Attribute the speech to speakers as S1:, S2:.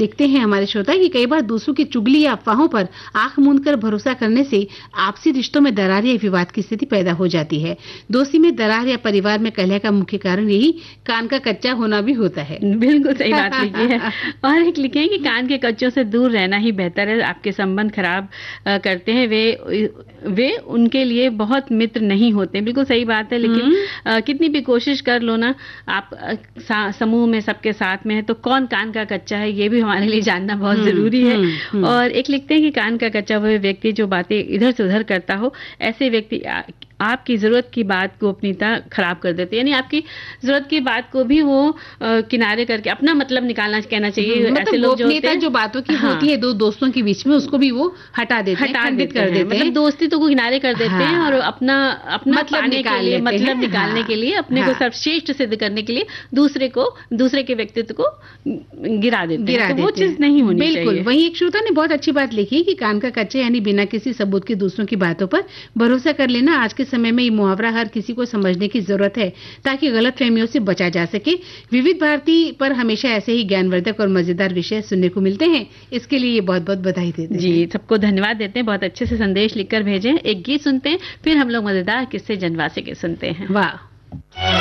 S1: लिखते हैं हमारे श्रोता कि कई बार दूसरों की चुगली या अफवाहों पर आंख मूंद कर भरोसा करने से आपसी रिश्तों में दरार या विवाद की स्थिति पैदा हो जाती है। दोस्ती में दरार या परिवार में कलह का मुख्य कारण यही कान का कच्चा होना भी होता है।
S2: बिल्कुल सही बात लिखी है। और एक लिखे हैं कि कान के कच्चों से दूर रहना ही बेहतर है। आपके संबंध खराब करते हैं वे उनके लिए बहुत मित्र नहीं होते। बिल्कुल सही बात है। लेकिन कितनी भी कोशिश कर लो ना, आप समूह में सबके साथ में है तो कौन कान का कच्चा है ये भी हमारे लिए जानना बहुत जरूरी है। और एक लिखते हैं कि कान का कच्चा वह व्यक्ति जो बातें इधर से उधर करता हो, ऐसे व्यक्ति आपकी जरूरत की बात को अपनीता खराब कर देते, यानी आपकी जरूरत की बात को भी वो किनारे करके अपना मतलब निकालना कहना चाहिए।
S1: ऐसे लोग जो होते हैं, जो बातों की होती है दो दोस्तों के बीच में, उसको भी वो हटा देते हैं, खंडित कर देते हैं।
S2: मतलब दोस्ती तो को किनारे कर देते हैं और अपना
S1: मतलब
S2: निकालने के लिए अपने को सर्वश्रेष्ठ सिद्ध करने के लिए दूसरे के व्यक्तित्व को गिरा देते हैं। तो वो चीज नहीं होनी चाहिए।
S1: बिल्कुल। वहीं एक श्रोता ने बहुत अच्छी बात लिखी कि कान का कच्चा यानी बिना किसी सबूत के दूसरों की बातों पर भरोसा कर लेना। आज के समय में ये मुहावरा हर किसी को समझने की जरूरत है ताकि गलतफहमियों से बचा जा सके। विविध भारती पर हमेशा ऐसे ही ज्ञानवर्धक और मजेदार विषय सुनने को मिलते हैं। इसके लिए बहुत बहुत बधाई देते हैं।
S2: जी, सबको धन्यवाद देते हैं। बहुत अच्छे से संदेश लिखकर भेजे। एक गीत सुनते हैं, फिर हम लोग मजेदार किस्से जनवासे के सुनते हैं।
S1: वाह।